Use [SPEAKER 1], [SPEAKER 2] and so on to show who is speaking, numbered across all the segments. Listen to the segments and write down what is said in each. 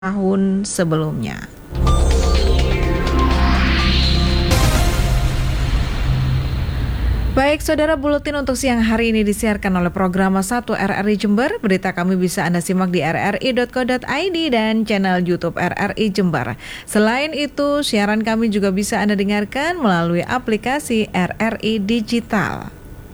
[SPEAKER 1] tahun sebelumnya. Baik, saudara, buletin untuk siang hari ini disiarkan oleh program 1 RRI Jember. Berita kami bisa Anda simak di rri.co.id dan channel YouTube RRI Jember. Selain itu, siaran kami juga bisa Anda dengarkan melalui aplikasi RRI Digital.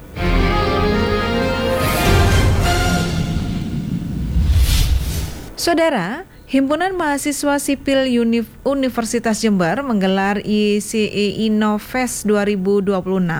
[SPEAKER 1] Saudara, Himpunan Mahasiswa Sipil Universitas Jember menggelar YCE Innovest 2026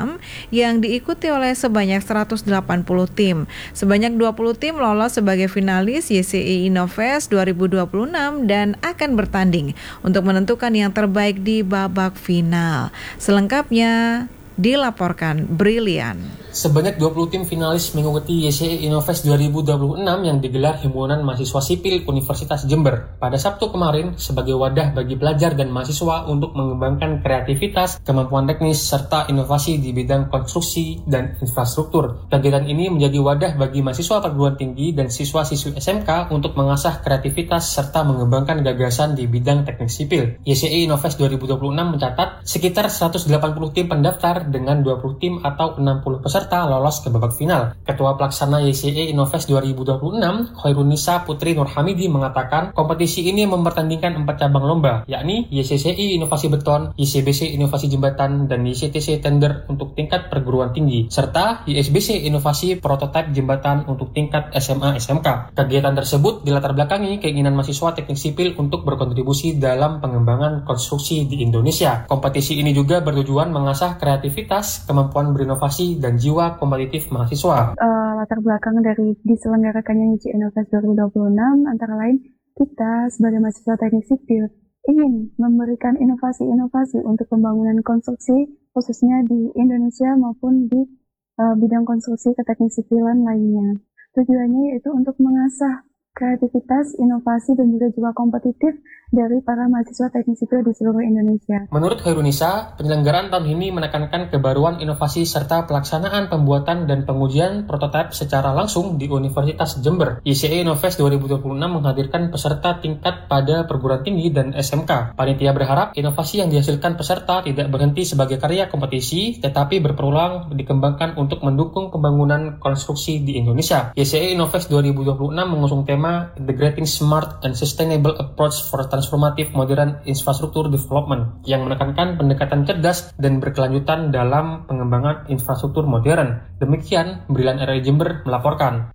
[SPEAKER 1] yang diikuti oleh sebanyak 180 tim. Sebanyak 20 tim lolos sebagai finalis YCE Innovest 2026 dan akan bertanding untuk menentukan yang terbaik di babak final. Selengkapnya dilaporkan Brilian.
[SPEAKER 2] Sebanyak 20 tim finalis mengikuti YCE Innovest 2026 yang digelar Himpunan Mahasiswa Sipil Universitas Jember pada Sabtu kemarin sebagai wadah bagi pelajar dan mahasiswa untuk mengembangkan kreativitas, kemampuan teknis, serta inovasi di bidang konstruksi dan infrastruktur. Kegiatan ini menjadi wadah bagi mahasiswa perguruan tinggi dan siswa-siswi SMK untuk mengasah kreativitas serta mengembangkan gagasan di bidang teknik sipil. YCE Innovest 2026 mencatat sekitar 180 tim pendaftar dengan 20 tim atau 60 peserta lolos ke babak final. Ketua Pelaksana YCE Innovest 2026, Khairunisa Putri Nurhamidi mengatakan kompetisi ini mempertandingkan 4 cabang lomba, yakni YCCI Inovasi Beton, YCBC Inovasi Jembatan, dan YCTC Tender untuk tingkat perguruan tinggi, serta YSBC Inovasi Prototipe Jembatan untuk tingkat SMA-SMK. Kegiatan tersebut dilatar belakangi keinginan mahasiswa teknik sipil untuk berkontribusi dalam pengembangan konstruksi di Indonesia. Kompetisi ini juga bertujuan mengasah kreativitas, kemampuan berinovasi, dan jiwa kompetitif mahasiswa.
[SPEAKER 3] Latar belakang dari diselenggarakannya YCE Innovest 2026 antara lain kita sebagai mahasiswa teknik sipil ingin memberikan inovasi-inovasi untuk pembangunan konstruksi khususnya di Indonesia maupun di bidang konstruksi keteknik sipilan lainnya. Tujuannya yaitu untuk mengasah kreativitas, inovasi, dan juga jiwa kompetitif dari para mahasiswa teknik sipil di seluruh Indonesia.
[SPEAKER 2] Menurut Khairunisa, penyelenggaraan tahun ini menekankan kebaruan inovasi serta pelaksanaan pembuatan dan pengujian prototipe secara langsung di Universitas Jember. YCE Innovest 2026 menghadirkan peserta tingkat pada perguruan tinggi dan SMK. Panitia berharap inovasi yang dihasilkan peserta tidak berhenti sebagai karya kompetisi, tetapi berpeluang dikembangkan untuk mendukung pembangunan konstruksi di Indonesia. YCE Innovest 2026 mengusung tema Integrating Smart and Sustainable Approach for Transformative Modern Infrastructure Development yang menekankan pendekatan cerdas dan berkelanjutan dalam pengembangan infrastruktur modern. Demikian, Brilian RRI Jember melaporkan.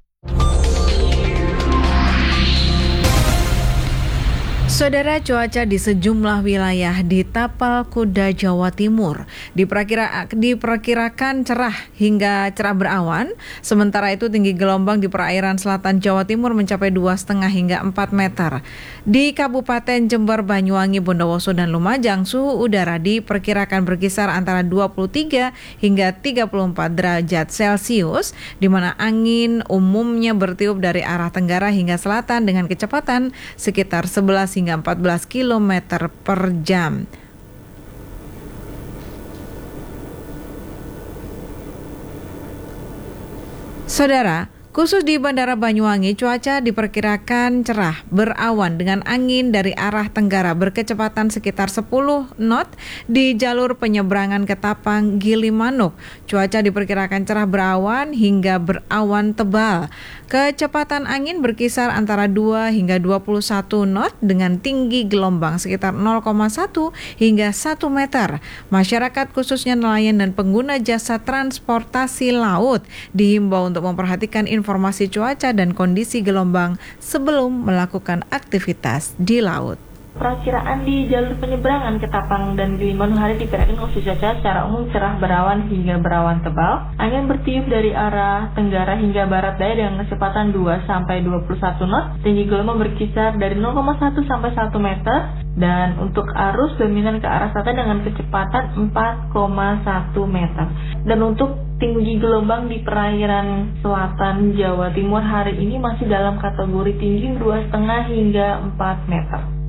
[SPEAKER 1] Saudara, cuaca di sejumlah wilayah di Tapal Kuda, Jawa Timur diperkirakan cerah hingga cerah berawan. Sementara itu tinggi gelombang di perairan selatan Jawa Timur mencapai 2,5 hingga 4 meter. Di Kabupaten Jember, Banyuwangi, Bondowoso, dan Lumajang, suhu udara diperkirakan berkisar antara 23 hingga 34 derajat Celcius, di mana angin umumnya bertiup dari arah tenggara hingga selatan dengan kecepatan sekitar 11 hingga 14 km per jam. Saudara, khusus di Bandara Banyuwangi, cuaca diperkirakan cerah, berawan dengan angin dari arah tenggara berkecepatan sekitar 10 knot di jalur penyeberangan Ketapang Gilimanuk. Cuaca diperkirakan cerah berawan hingga berawan tebal. Kecepatan angin berkisar antara 2 hingga 21 knot dengan tinggi gelombang sekitar 0,1 hingga 1 meter. Masyarakat khususnya nelayan dan pengguna jasa transportasi laut dihimbau untuk memperhatikan informasi cuaca dan kondisi gelombang sebelum melakukan aktivitas di laut.
[SPEAKER 4] Perakiraan di jalur penyeberangan Ketapang dan Gilimanuk hari diperkirakan khusus cuaca secara umum cerah berawan hingga berawan tebal. Angin bertiup dari arah tenggara hingga barat daya dengan kecepatan 2 sampai 21 knot. Tinggi gelombang berkisar dari 0,1 sampai 1 meter. Dan untuk arus dominan ke arah selatan dengan kecepatan 4,1 meter. Dan untuk tinggi gelombang di perairan selatan Jawa Timur hari ini masih dalam kategori tinggi 2,5 hingga 4 meter.